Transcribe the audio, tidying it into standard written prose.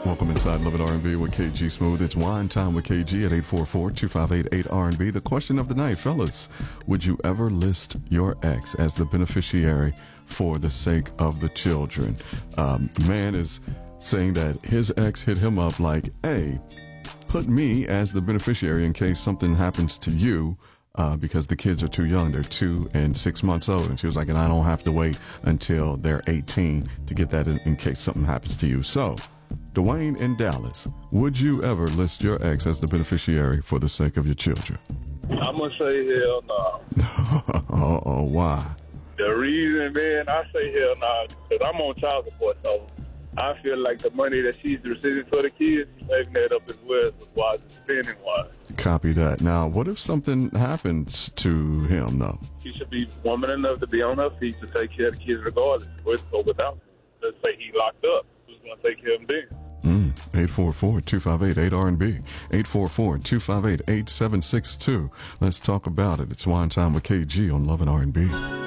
Welcome inside Love and R&B with KG Smooth. It's wine time with KG at 844-258-8R&B. The question of the night, fellas, would you ever list your ex as the beneficiary for the sake of the children? Man is saying that his ex hit him up like, hey, put me as the beneficiary in case something happens to you. Because the kids are too young. They're 2 and 6 months old. And she was like, and I don't have to wait until they're 18 to get that in case something happens to you. So, Dwayne in Dallas, would you ever list your ex as the beneficiary for the sake of your children? I'm going to say hell no. Uh-oh, why? The reason, man, I say hell no, because I'm on child support, so I feel like the money that she's receiving for the kids, she's making that up as well as wise and spending wise. Copy that. Now, what if something happens to him, though? She should be woman enough to be on her feet to take care of the kids regardless, with or without. Let's say he locked up. Who's going to take care of him then? 844-258-8R&B. 844-258-8762. Let's talk about it. It's Wine Time with KG on Love and R&B.